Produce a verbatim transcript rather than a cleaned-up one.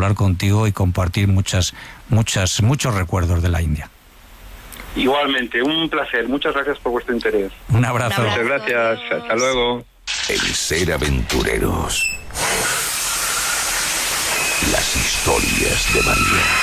hablar contigo y compartir muchas, muchas, muchos recuerdos de la India. Igualmente, un placer. Muchas gracias por vuestro interés. Un abrazo. Un abrazo. Muchas gracias. Hasta luego. En Ser Aventureros, las historias de María.